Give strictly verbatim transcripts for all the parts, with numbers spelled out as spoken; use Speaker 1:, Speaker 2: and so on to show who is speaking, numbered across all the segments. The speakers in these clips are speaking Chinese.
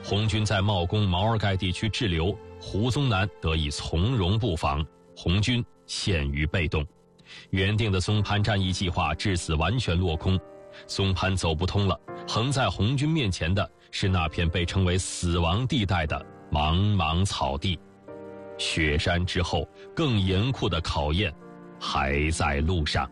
Speaker 1: 红军在茂公、毛尔盖地区滞留，胡宗南得以从容布防，红军陷于被动。原定的松潘战役计划至此完全落空，松潘走不通了，横在红军面前的是那片被称为死亡地带的茫茫草地。雪山之后，更严酷的考验还在路上。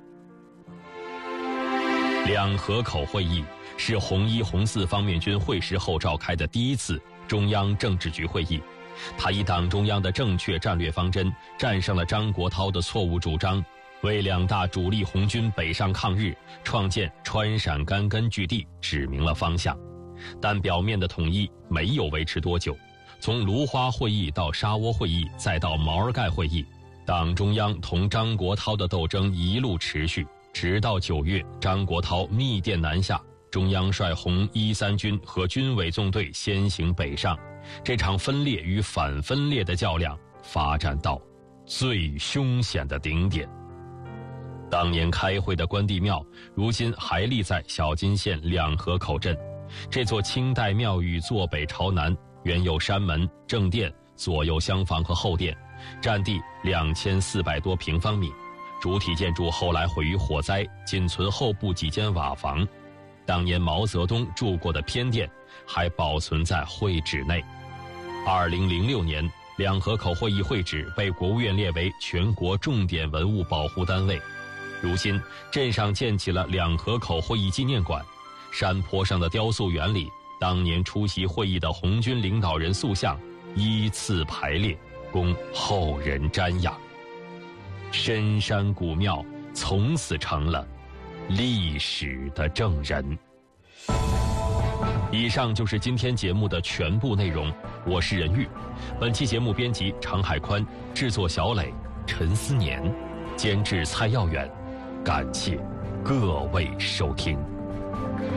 Speaker 1: 两河口会议是红一红四方面军会师后召开的第一次中央政治局会议，他以党中央的正确战略方针战胜了张国焘的错误主张，为两大主力红军北上抗日创建川陕甘根据地指明了方向。但表面的统一没有维持多久，从芦花会议到沙窝会议再到毛尔盖会议，党中央同张国焘的斗争一路持续，直到九月，张国焘密电南下，中央率红一三军和军委纵队先行北上。这场分裂与反分裂的较量发展到最凶险的顶点。当年开会的关帝庙，如今还立在小金县两河口镇。这座清代庙宇坐北朝南，原有山门、正殿、左右厢房和后殿，占地两千四百多平方米。主体建筑后来毁于火灾，仅存后部几间瓦房。当年毛泽东住过的偏殿还保存在会址内。二零零六年，两河口会议会址被国务院列为全国重点文物保护单位。如今，镇上建起了两河口会议纪念馆，山坡上的雕塑园里，当年出席会议的红军领导人塑像依次排列，供后人瞻仰。深山古庙从此成了历史的证人。以上就是今天节目的全部内容，我是任玉。本期节目编辑常海宽，制作小磊、陈思年，监制蔡耀远。感谢各位收听。